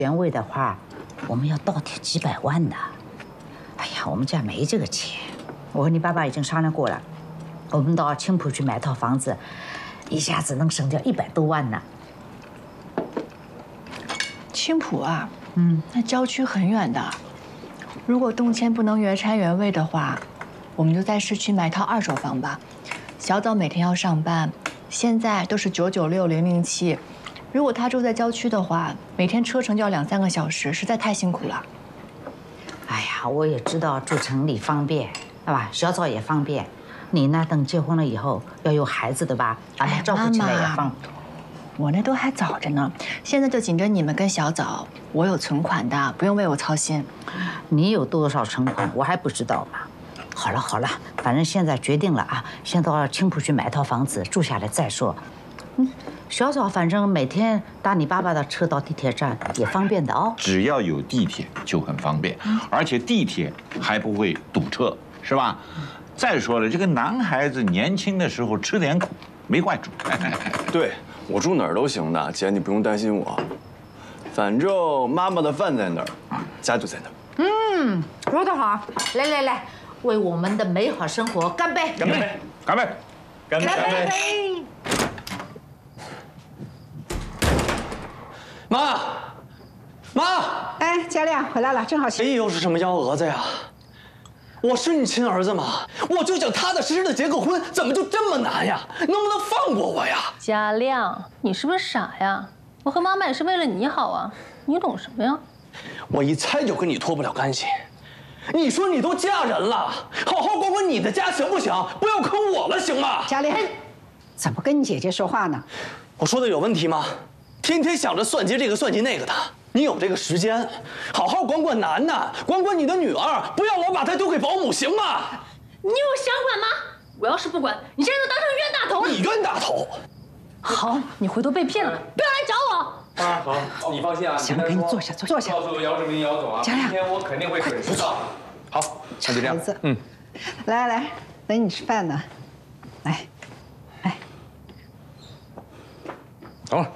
原位的话，我们要倒贴几百万呢。哎呀，我们家没这个钱。我和你爸爸已经商量过了，我们到青浦去买套房子，一下子能省掉100多万呢。 青浦啊，那郊区很远的。如果动迁不能原拆原位的话，我们就在市区买套2手房吧。小枣每天要上班，现在都是996、007。如果他住在郊区的话，每天车程就要2、3个小时，实在太辛苦了。 哎呀，我也知道住城里方便，对吧？小枣也方便。你呢？等结婚了以后要有孩子的吧？把他照顾起来也方便。 我那都还早着呢，现在就紧着你们跟小枣，我有存款的，不用为我操心。 你有多少存款，我还不知道嘛。好了好了，反正现在决定了啊，先到青浦去买套房子住下来再说。小枣反正每天搭你爸爸的车到地铁站也方便的哦。 只要有地铁就很方便，而且地铁还不会堵车，是吧？再说了，这个男孩子年轻的时候吃点苦没坏处。 对，我住哪儿都行的，姐你不用担心我。反正妈妈的饭在哪儿，家就在哪儿。 说得好，来来来，为我们的美好生活干杯！ 干杯！干杯！ 干杯！干杯！妈，妈！ 哎，佳亮回来了，正好。 这又是什么幺蛾子呀？我是你亲儿子吗？我就想踏踏实实的结个婚，怎么就这么难呀？能不能放过我呀？ 佳亮，你是不是傻呀？我和妈妈也是为了你好啊，你懂什么呀？ 我一猜就跟你脱不了干系。你说你都嫁人了，好好管管你的家行不行？不要坑我了，行吗？ 佳亮，怎么跟你姐姐说话呢？ 我说的有问题吗？天天想着算计这个算计那个的，你有这个时间，好好管管楠楠，管管你的女儿，不要老把她丢给保姆，行吗？ 你有想管吗？我要是不管，你现在就当成冤大头了。 你冤大头！ 好，你回头被骗了，不要来找我。 啊，好，你放心啊。 行，给你坐下，坐下。 告诉姚志明、姚总啊， 佳亮， 今天我肯定会准时到。好，那就这样。 孩子，来来，等你吃饭呢。来，来， 等会儿。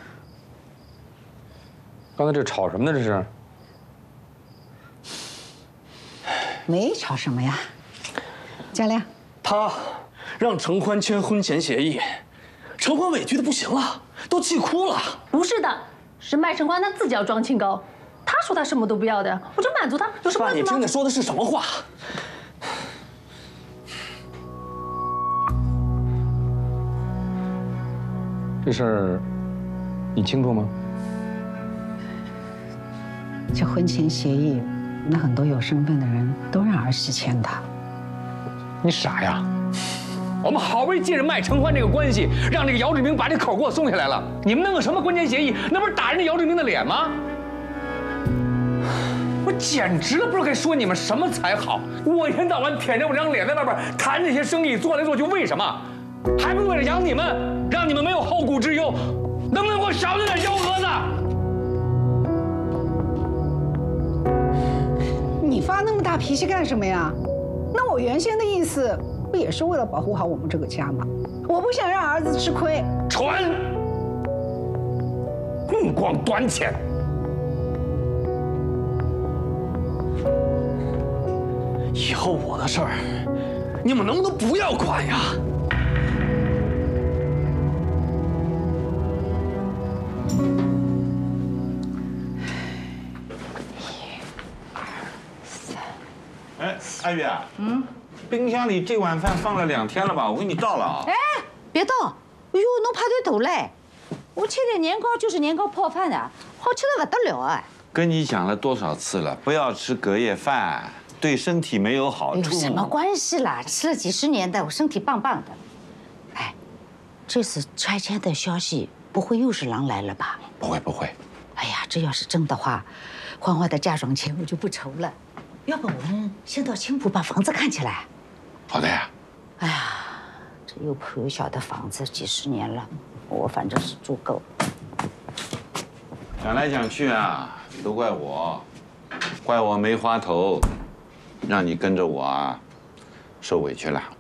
刚才这吵什么呢？这是？ 没吵什么呀。佳亮， 他让程欢签婚前协议，程欢委屈的不行了，都气哭了。 不是的，是麦承欢他自己要装清高。他说他什么都不要的，我就满足他，有什么问题吗？ 爸，你听的说的是什么话？ 这事儿你清楚吗？ 这婚前协议，那很多有身份的人都让儿媳签的。 你傻呀！我们好不容易借着麦承欢这个关系，让这个姚志明把这口给我松下来了。你们弄个什么婚前协议，那不是打人家姚志明的脸吗？我简直了，不知道该说你们什么才好。我一天到晚舔着我张脸在外边谈这些生意，做来做去，为什么？还不是为了养你们，让你们没有后顾之忧？能不能给我少点幺蛾子？ 你发那么大脾气干什么呀？那我原先的意思不也是为了保护好我们这个家吗？我不想让儿子吃亏。 蠢，目光短浅。 以后我的事儿，你们能不能不要管呀？ 哎，阿玉啊，冰箱里这碗饭放了2天了吧？我给你倒了啊。 哎，别倒！哎呦，侬拍对头嘞！我吃点年糕就是年糕泡饭的，好吃的不得了哎。 跟你讲了多少次了，不要吃隔夜饭，对身体没有好处。 有什么关系啦？吃了几十年的，我身体棒棒的。哎，这次拆迁的消息不会又是狼来了吧？ 不会不会。 哎呀，这要是真的话，欢欢的嫁妆钱我就不愁了。要不我们先到青浦把房子看起来？ 好的呀。 哎呀，这又破又小的房子，几十年了，我反正是住够。 讲来讲去啊，都怪我，怪我没花头，让你跟着我啊，受委屈了。